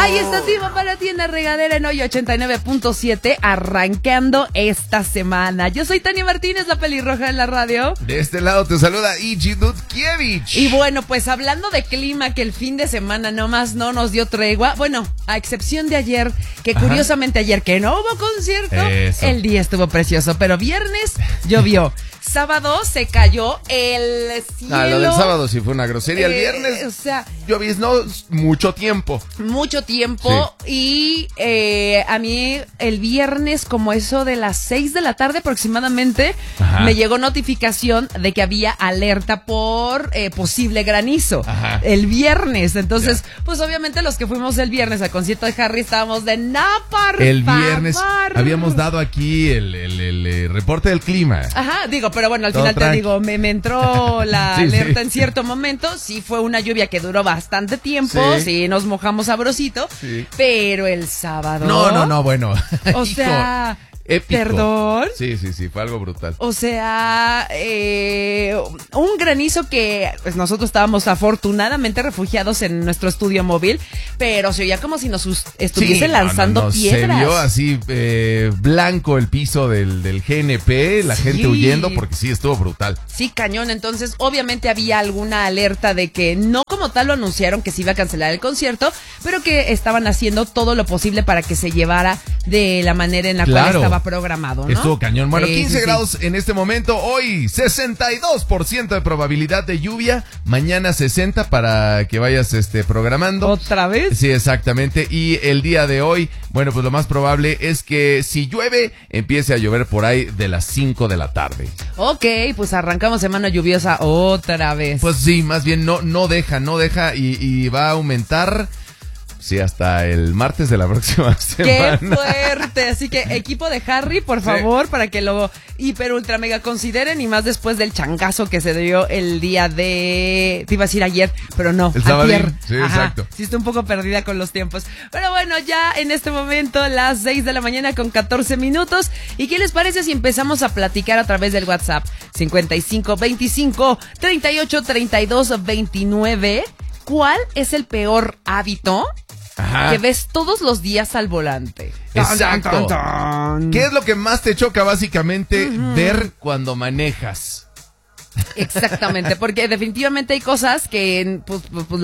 Ahí está Tiempo para ti en la regadera en hoy 89.7, arrancando esta semana. Yo soy Tania Martínez, la pelirroja en la radio. De este lado te saluda Iji Dudkiewicz. Y bueno, pues hablando de clima, que el fin de semana nomás no nos dio tregua. Bueno, a excepción de ayer, que curiosamente ayer que no hubo concierto, el día estuvo precioso, pero viernes llovió. Sábado se cayó el cielo. Lo del sábado sí fue una grosería. El viernes, o sea, lloviznó mucho tiempo. Mucho tiempo. Sí. Y a mí el viernes, como eso de las 6 de la tarde aproximadamente, me llegó notificación de que había alerta por posible granizo. El viernes. Entonces, pues obviamente los que fuimos el viernes al concierto de Harry estábamos de no, por el favor. Viernes habíamos dado aquí el reporte del clima. Digo, pero bueno, al todo final tranqui. te digo, me entró la alerta en cierto momento. Sí fue una lluvia que duró bastante tiempo, sí nos mojamos sabrosito, pero el sábado... No, bueno. O sea... Épico. ¿Perdón? Sí, fue algo brutal. O sea, un granizo que pues nosotros estábamos afortunadamente refugiados en nuestro estudio móvil, pero se oía como si nos estuviesen lanzando piedras. Se vio así blanco el piso del GNP, la gente huyendo, porque sí estuvo brutal. Sí, cañón. Entonces, obviamente había alguna alerta de que no como tal lo anunciaron que se iba a cancelar el concierto, pero que estaban haciendo todo lo posible para que se llevara de la manera en la cual estaba programado, ¿no? Estuvo cañón. Bueno, 15 grados en este momento. Hoy 62% de probabilidad de lluvia. Mañana 60 para que vayas programando. ¿Otra vez? Sí, exactamente. Y el día de hoy, bueno, pues lo más probable es que si llueve, empiece a llover por ahí de las 5 de la tarde. Ok, pues arrancamos semana lluviosa otra vez. Pues sí, más bien no deja y va a aumentar. Sí, hasta el martes de la próxima semana. ¡Qué fuerte! Así que equipo de Harry, por favor, para que lo hiper ultra mega consideren, y más después del changazo que se dio el día de... Te iba a decir ayer, pero no, el sábado. Sí, exacto. Sí, estoy un poco perdida con los tiempos. Pero bueno, ya en este momento las 6 de la mañana con 14 minutos. ¿Y qué les parece si empezamos a platicar a través del WhatsApp? 5525 38 32 29. ¿Cuál es el peor hábito que ves todos los días al volante? Exacto. Tan, tan, tan. ¿Qué es lo que más te choca básicamente ver cuando manejas? Exactamente, porque definitivamente hay cosas que pues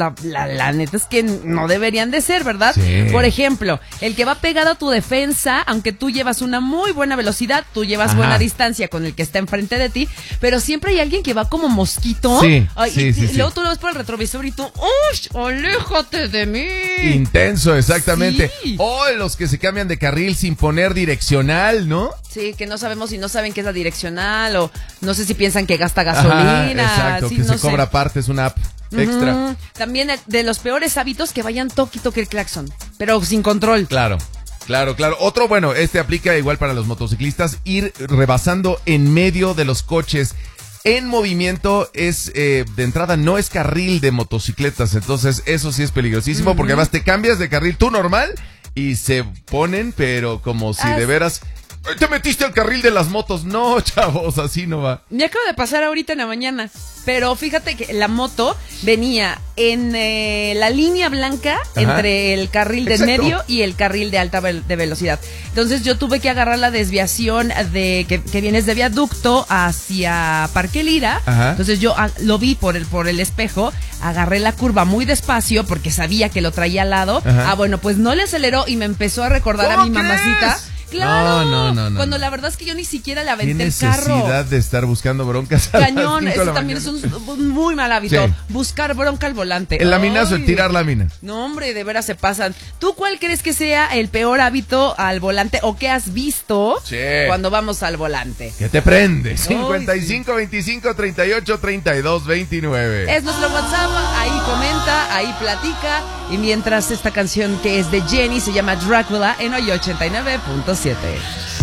la neta es que no deberían de ser, ¿verdad? Sí. Por ejemplo, el que va pegado a tu defensa, aunque tú llevas una muy buena velocidad, tú llevas buena distancia con el que está enfrente de ti, pero siempre hay alguien que va como mosquito. Sí, y luego tú lo ves por el retrovisor y tú, ¡ush! ¡Aléjate de mí! Intenso, exactamente. Sí. O los que se cambian de carril sin poner direccional, ¿no? Sí, que no sabemos si no saben qué es la direccional, o no sé si piensan que gasta gasolina. Exacto, sí, que no se cobra aparte, es una app extra. También de los peores hábitos, que vayan toque el claxon, pero sin control. Claro. Otro, bueno, aplica igual para los motociclistas, ir rebasando en medio de los coches. En movimiento es, de entrada, no es carril de motocicletas, entonces eso sí es peligrosísimo, porque además te cambias de carril tú normal y se ponen, pero como si de veras... Te metiste al carril de las motos. No, chavos, así no va. Me acaba de pasar ahorita en la mañana, pero fíjate que la moto venía en la línea blanca entre el carril de medio y el carril de alta de velocidad. Entonces yo tuve que agarrar la desviación de que vienes de viaducto hacia Parque Lira. Entonces yo lo vi por el espejo, agarré la curva muy despacio porque sabía que lo traía al lado. Bueno, pues no le aceleró y me empezó a recordar a mi mamacita. Claro, no. Cuando la verdad es que yo ni siquiera le aventé el carro. ¿Qué necesidad de estar buscando broncas? Cañón, eso también es un muy mal hábito. Sí. Buscar bronca al volante. El laminazo, el tirar lámina. No, hombre, de veras se pasan. ¿Tú cuál crees que sea el peor hábito al volante o qué has visto cuando vamos al volante? ¿Qué te prende? 55 25 38 32 29. Es nuestro WhatsApp, ahí comenta, ahí platica. Y mientras esta canción que es de Jenny se llama Drácula en hoy 89.7.